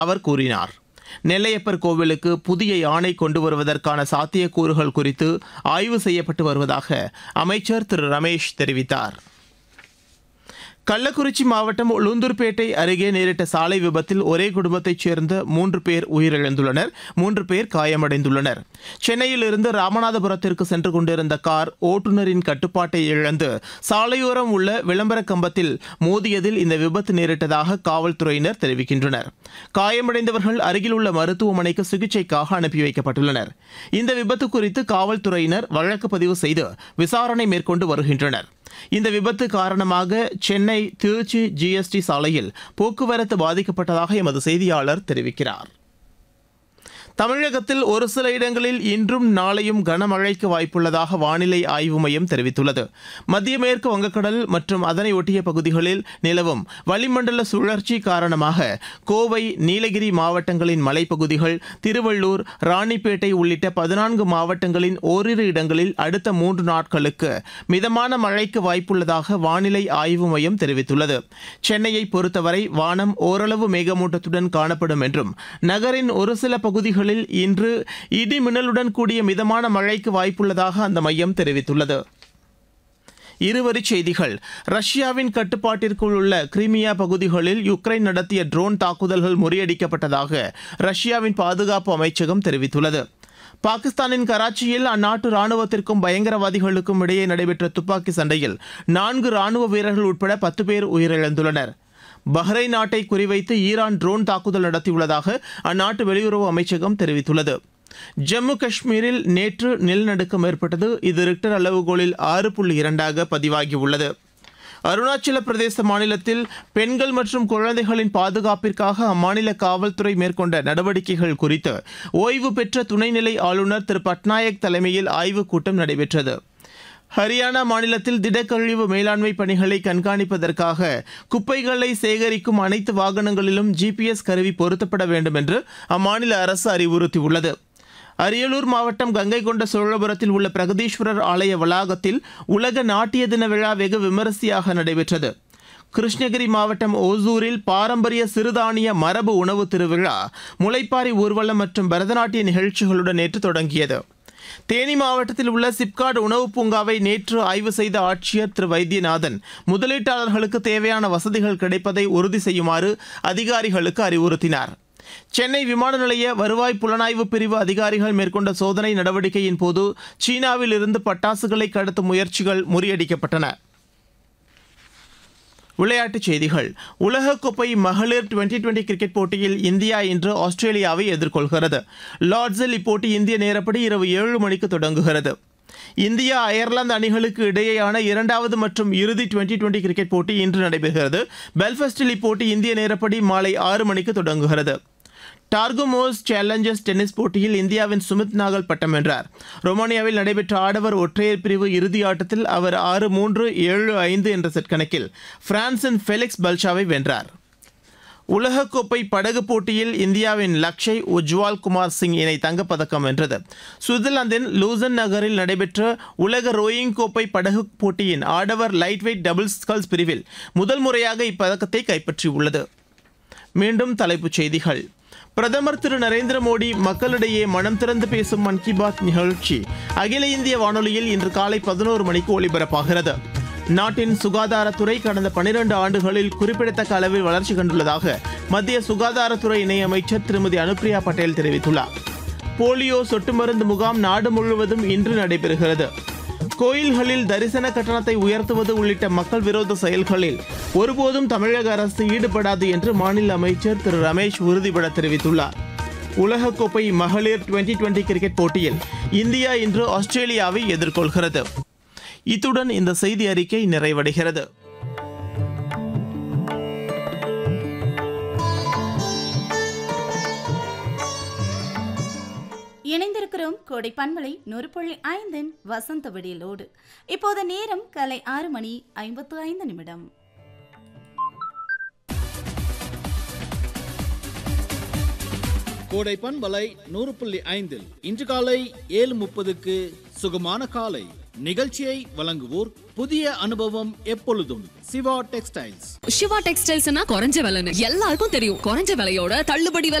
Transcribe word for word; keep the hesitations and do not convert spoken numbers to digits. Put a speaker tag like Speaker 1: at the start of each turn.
Speaker 1: அவர் கூறினார். நெல்லையப்பர் கோவிலுக்கு புதிய யானை கொண்டு வருவதற்கான சாத்தியக்கூறுகள் குறித்து ஆய்வு செய்யப்பட்டு வருவதாக அமைச்சர் திரு ரமேஷ் தெரிவித்தார். கள்ளக்குறிச்சி மாவட்டம் உளுந்தூர்பேட்டை அருகே நேரிட்ட சாலை விபத்தில் ஒரே குடும்பத்தைச் சேர்ந்த மூன்று பேர் உயிரிழந்துள்ளனர். மூன்று பேர் காயமடைந்துள்ளனர். சென்னையில் இருந்து ராமநாதபுரத்திற்கு சென்று கொண்டிருந்த கார் ஓட்டுநரின் கட்டுப்பாட்டை இழந்து சாலையோரம் உள்ள விளம்பர கம்பத்தில் மோதியதில் இந்த விபத்து நேரிட்டதாக காவல்துறையினர் தெரிவிக்கின்றனர். காயமடைந்தவர்கள் அருகில் உள்ள மருத்துவமனைக்கு சிகிச்சைக்காக அனுப்பி வைக்கப்பட்டுள்ளனர். இந்த விபத்து குறித்து காவல்துறையினர் வழக்கு பதிவு செய்து விசாரணை மேற்கொண்டு வருகின்றனர். இந்த விபத்து காரணமாக சென்னை திருச்சி ஜிஎஸ்டி சாலையில் போக்குவரத்து பாதிக்கப்பட்டதாக எமது செய்தியாளர் தெரிவிக்கிறார். தமிழகத்தில் ஒரு சில இடங்களில் இன்றும் நாளையும் கனமழைக்கு வாய்ப்புள்ளதாக வானிலை ஆய்வு மையம் தெரிவித்துள்ளது. மத்திய மேற்கு வங்கக்கடல் மற்றும் அதனை ஒட்டிய பகுதிகளில் நிலவும் வளிமண்டல சுழற்சி காரணமாக கோவை, நீலகிரி மாவட்டங்களின் மலைப்பகுதிகள், திருவள்ளூர், ராணிப்பேட்டை உள்ளிட்ட பதினான்கு மாவட்டங்களின் ஓரிரு இடங்களில் அடுத்த மூன்று நாட்களுக்கு மிதமான மழைக்கு வாய்ப்புள்ளதாக வானிலை ஆய்வு மையம் தெரிவித்துள்ளது. சென்னையை பொறுத்தவரை வானம் ஓரளவு மேகமூட்டத்துடன் காணப்படும் என்றும் நகரின் ஒரு சில பகுதிகளில் இன்று இடி மின்னலுடன் கூடிய மிதமான மழைக்கு வாய்ப்புள்ளதாக அந்த மையம் தெரிவித்துள்ளது. இருவரிச் செய்திகள். ரஷ்யாவின் கட்டுப்பாட்டிற்குள் உள்ள கிரிமியா பகுதிகளில் யுக்ரைன் நடத்திய ட்ரோன் தாக்குதல்கள் முறியடிக்கப்பட்டதாக ரஷ்யாவின் பாதுகாப்பு அமைச்சகம் தெரிவித்துள்ளது. பாகிஸ்தானின் கராச்சியில் அந்நாட்டு ராணுவத்திற்கும் பயங்கரவாதிகளுக்கும் இடையே நடைபெற்ற துப்பாக்கி சண்டையில் நான்கு ராணுவ வீரர்கள் உட்பட பத்து பேர் உயிரிழந்துள்ளனர். பஹ்ரைன் நாட்டை குறிவைத்து ஈரான் ட்ரோன் தாக்குதல் நடத்தியுள்ளதாக அந்நாட்டு வெளியுறவு அமைச்சகம் தெரிவித்துள்ளது. ஜம்மு காஷ்மீரில் நேற்று நிலநடுக்கம் ஏற்பட்டது. இது ரிக்டர் அளவுகோலில் ஆறு புள்ளி இரண்டாக பதிவாகியுள்ளது. அருணாச்சல பிரதேச மாநிலத்தில் பெண்கள் மற்றும் குழந்தைகளின் பாதுகாப்பிற்காக அம்மாநில காவல்துறை மேற்கொண்ட நடவடிக்கைகள் குறித்து ஓய்வு பெற்ற துணைநிலை ஆளுநர் திரு பட்நாயக் தலைமையில் ஆய்வுக் கூட்டம் நடைபெற்றது. ஹரியானா மாநிலத்தில் திடக்கழிவு மேலாண்மை பணிகளை கண்காணிப்பதற்காக குப்பைகளை சேகரிக்கும் அனைத்து வாகனங்களிலும் ஜிபிஎஸ் கருவி பொருத்தப்பட வேண்டும் என்று அம்மாநில அரசு அறிவுறுத்தியுள்ளது. அரியலூர் மாவட்டம் கங்கை கொண்ட சோழபுரத்தில் உள்ள பிரகதீஸ்வரர் ஆலய வளாகத்தில் உலக நாட்டிய தின விழா வெகு விமரிசையாக நடைபெற்றது. கிருஷ்ணகிரி மாவட்டம் ஓசூரில் பாரம்பரிய சிறுதானிய மரபு உணவு திருவிழா, முளைப்பாரி ஊர்வலம் மற்றும் பரதநாட்டிய நிகழ்ச்சிகளுடன் நேற்று தொடங்கியது. தேனி மாவட்டத்தில் உள்ள சிப்காட் உணவு பூங்காவை நேற்று ஆய்வு செய்த ஆட்சியர் திரு வைத்தியநாதன் முதலீட்டாளர்களுக்கு தேவையான வசதிகள் கிடைப்பதை உறுதி செய்யுமாறு அதிகாரிகளுக்கு அறிவுறுத்தினார். சென்னை விமான நிலைய வருவாய் புலனாய்வு பிரிவு அதிகாரிகள் மேற்கொண்ட சோதனை நடவடிக்கையின் போது சீனாவில் இருந்து பட்டாசுகளை கடத்தும் முயற்சிகள் முறியடிக்கப்பட்டன. விளையாட்டுச் செய்திகள். உலகக்கோப்பை மகளிர் டுவெண்டி டுவெண்டி கிரிக்கெட் போட்டியில் இந்தியா இன்று ஆஸ்திரேலியாவை எதிர்கொள்கிறது. லார்ட்ஸில் இப்போட்டி இந்திய நேரப்படி இரவு ஏழு மணிக்கு தொடங்குகிறது. இந்தியா அயர்லாந்து அணிகளுக்கு இடையேயான இரண்டாவது மற்றும் இறுதி டுவெண்டி டுவெண்டி கிரிக்கெட் போட்டி இன்று நடைபெறுகிறது. பெல்ஃபாஸ்டில் இப்போட்டி இந்திய நேரப்படி மாலை ஆறு மணிக்கு தொடங்குகிறது. டார்குமோஸ் சேலஞ்சர்ஸ் டென்னிஸ் போட்டியில் இந்தியாவின் சுமித் நாகல் பட்டம் வென்றார். ரொமானியாவில் நடைபெற்ற ஆடவர் ஒற்றையர் பிரிவு இறுதி ஆட்டத்தில் அவர் ஆறு மூன்று ஏழு ஐந்து என்ற செட் கணக்கில் பிரான்சின் ஃபெலிக்ஸ் பல்ஷாவை வென்றார். உலகக்கோப்பை படகு போட்டியில் இந்தியாவின் லக்ஷய் உஜ்வால் குமார் சிங் இணை தங்கப்பதக்கம் வென்றது. சுவிட்சர்லாந்தின் லூசன் நகரில் நடைபெற்ற உலக ரோயிங் கோப்பை படகு போட்டியின் ஆடவர் லைட் வெயிட் டபுள் ஸ்கல்ஸ் பிரிவில் முதல் முறையாக இப்பதக்கத்தை கைப்பற்றியுள்ளது. மீண்டும் தலைப்புச் செய்திகள். பிரதமர் திரு நரேந்திர மோடி மக்களிடையே மனம் திறந்து பேசும் மன் கி பாத் நிகழ்ச்சி அகில இந்திய வானொலியில் இன்று காலை பதினோரு மணிக்கு ஒலிபரப்பாகிறது. நாட்டின் சுகாதாரத்துறை கடந்த பனிரெண்டு ஆண்டுகளில் குறிப்பிடத்தக்க அளவில் வளர்ச்சி கண்டுள்ளதாக மத்திய சுகாதாரத்துறை இணையமைச்சர் திருமதி அனுப்பிரியா பட்டேல் தெரிவித்துள்ளார். போலியோ சொட்டு மருந்து முகாம் நாடு முழுவதும் இன்று நடைபெறுகிறது. கோயில்களில் தரிசன கட்டணத்தை உயர்த்துவது உள்ளிட்ட மக்கள் விரோத செயல்களில் ஒருபோதும் தமிழக அரசு ஈடுபடாது என்று மாநில அமைச்சர் திரு ரமேஷ் உறுதிபட தெரிவித்துள்ளார். உலகக்கோப்பை மகளிர் டுவெண்டி டுவெண்டி கிரிக்கெட் போட்டியில் இந்தியா இன்று ஆஸ்திரேலியாவை எதிர்கொள்கிறது. இத்துடன் இந்த செய்தி அறிக்கை நிறைவடைகிறது.
Speaker 2: இணைந்திருக்கிறோம் கோடை பண்பலை நூறு புள்ளி ஐந்தின் வசந்த விடியலோடு. இப்போது நேரம் காலை ஆறு மணி ஐம்பத்து ஐந்து நிமிடம்.
Speaker 3: கோடை பண்பலை நூறு புள்ளி ஐந்தில் இன்று காலை ஏழு முப்பதுக்கு சுகமான காலை நிகழ்ச்சியை வழங்குவோர் புதிய அனுபவம் எப்பொழுதும் சிவா டெக்ஸ்டைல்ஸ்.
Speaker 4: சிவா டெக்ஸ்டைல்ஸ்னா குறைஞ்ச விலைன்னு எல்லாருக்கும் தெரியும். குறைஞ்ச விலையோட தள்ளுபடி விலை